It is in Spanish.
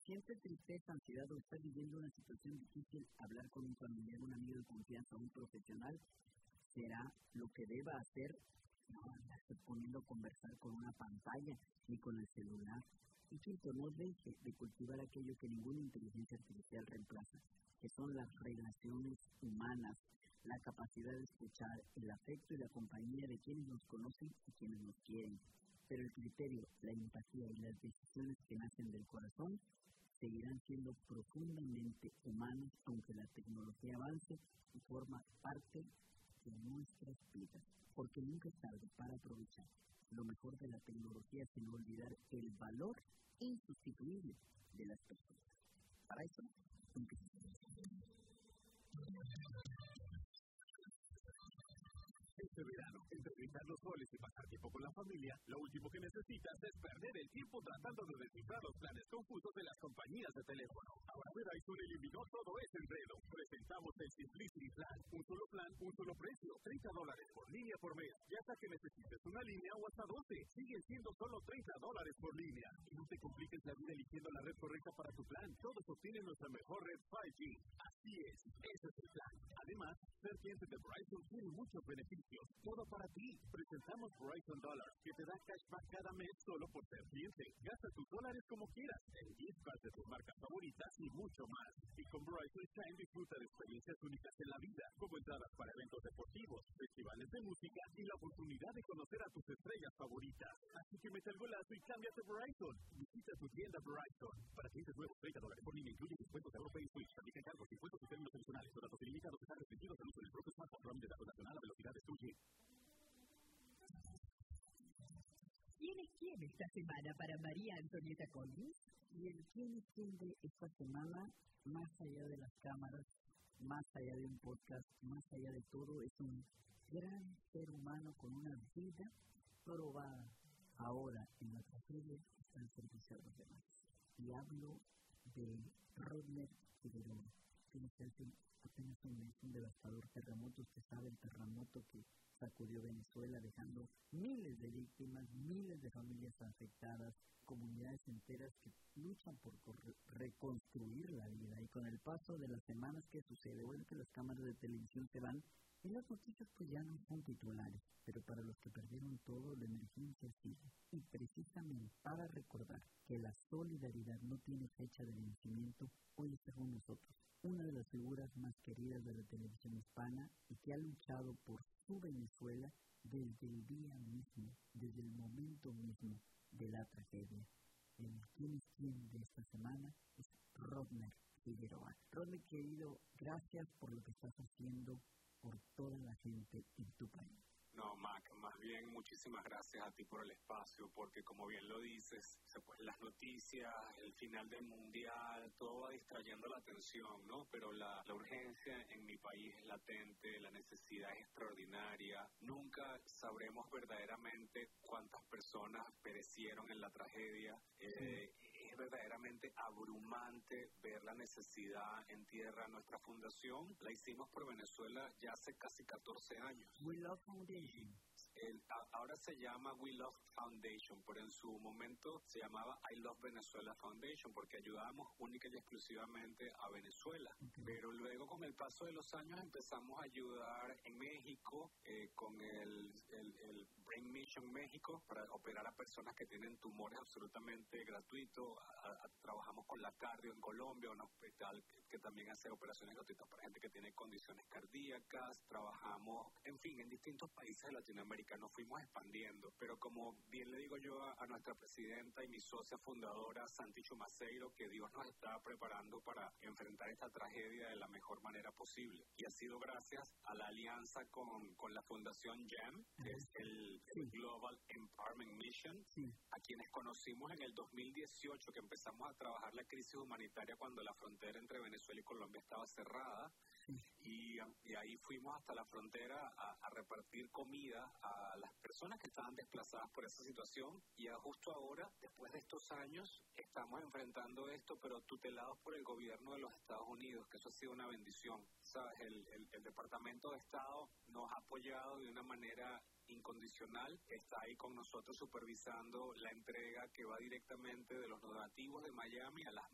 sientes tristeza, ansiedad o estás viviendo una situación difícil, hablar con un familiar, un amigo de confianza, un profesional, será lo que deba hacer. No andarse poniendo a conversar con una pantalla ni con el celular. Y quinto, no deje de cultivar aquello que ninguna inteligencia artificial reemplaza, que son las relaciones humanas, la capacidad de escuchar, el afecto y la compañía de quienes nos conocen y quienes nos quieren. Pero el criterio, la empatía y las decisiones que nacen del corazón seguirán siendo profundamente humanos, aunque la tecnología avance y forma parte de nuestras vidas. Porque nunca es tarde para aprovechar lo mejor de la tecnología sin olvidar el valor insustituible de las personas. Para eso, nunca es tarde. Este verano, entre brindar los goles y pasar tiempo con la familia, lo último que necesitas es perder el tiempo tratando de descifrar los planes confusos de las compañías de teléfono. Ahora Verizon eliminó todo ese enredo. Presentamos el Simplicity Plan. Un solo plan, un solo precio. $30 por línea por mes. Ya hasta que necesites una línea o hasta 12. Siguen siendo solo $30 por línea. Y no te compliques la vida eligiendo la red correcta para tu plan. Todos obtienen nuestra mejor red 5G. Así es, ese es el plan. Además, ser cliente de Verizon tiene muchos beneficios. Todo para ti. Presentamos Verizon Dollars, que te da cashback cada mes solo por ser cliente. Gasta tus dólares como quieras, en gift cards de tus marcas favoritas y mucho más. Y con Verizon Shine disfruta de experiencias únicas en la vida, como entradas para eventos deportivos, festivales de música y la oportunidad de conocer a tus estrellas favoritas. Así que mete el golazo y cámbiate Verizon. Visita tu tienda Verizon. Para clientes nuevos, $30 por línea incluye descuentos de Europay Switch. Aplica cargos, impuestos y términos adicionales. Los datos ilimitados están restringidos al uso del propio smartphone. RAM de datos nacional a velocidades 2G. ¿Quién esta semana para María Antonieta Collins? Y el quién es quién de esta semana, más allá de las cámaras, más allá de un podcast, más allá de todo, es un gran ser humano con una vida probada. Ahora, en la tragedia, está al servicio de los demás. Y hablo de Rodney Figueroa, que nos hace apenas un mes, un devastador terremoto. Usted sabe, el terremoto que sacudió Venezuela, dejando miles de víctimas, miles de familias afectadas, comunidades enteras que luchan por reconstruir la vida. Y con el paso de las semanas, ¿qué sucede? Bueno, que las cámaras de televisión se van y las noticias pues ya no son titulares, pero para los que perdieron todo, la emergencia sigue. Y precisamente para recordar que la solidaridad no tiene fecha de vencimiento, hoy está con nosotros una de las figuras más queridas de la televisión hispana y que ha luchado por su Venezuela desde el día mismo, desde el momento mismo de la tragedia. El quién es quién de esta semana es Rodney Figueroa. Rodney, querido, gracias por lo que estás haciendo por toda la gente en tu país. No, Mac, más bien muchísimas gracias a ti por el espacio, porque como bien lo dices, pues las noticias, el final del mundial, todo va distrayendo la atención, ¿no? Pero la urgencia en mi país es latente, la necesidad es extraordinaria. Nunca sabremos verdaderamente cuántas personas perecieron en la tragedia. Es verdaderamente abrumante ver la necesidad en tierra. Nuestra fundación la hicimos por Venezuela ya hace casi 14 años. We Love Foundation. Ahora se llama We Love Foundation, pero en su momento se llamaba I Love Venezuela Foundation, porque ayudábamos única y exclusivamente a Venezuela. Okay. Pero luego, con el paso de los años, empezamos a ayudar en México, con el Brain Mission México, para operar a personas que tienen tumores absolutamente gratuitos. Trabajamos con la Cardio en Colombia, un hospital que también hace operaciones gratuitas para gente que tiene condiciones cardíacas. Trabajamos, en fin, en distintos países de Latinoamérica. Nos fuimos expandiendo, pero como bien le digo yo a nuestra presidenta y mi socia fundadora, Santi Chumaceiro, que Dios nos está preparando para enfrentar esta tragedia de la mejor manera posible. Y ha sido gracias a la alianza con la Fundación GEM, que es el Global Empowerment Mission, a quienes conocimos en el 2018, que empezamos a trabajar la crisis humanitaria cuando la frontera entre Venezuela y Colombia estaba cerrada. Y ahí fuimos hasta la frontera a repartir comida a las personas que estaban desplazadas por esa situación. Y justo ahora, después de estos años, estamos enfrentando esto, pero tutelados por el gobierno de los Estados Unidos, que eso ha sido una bendición. ¿Sabes? El Departamento de Estado nos ha apoyado de una manera incondicional, está ahí con nosotros supervisando la entrega que va directamente de los donativos de Miami a las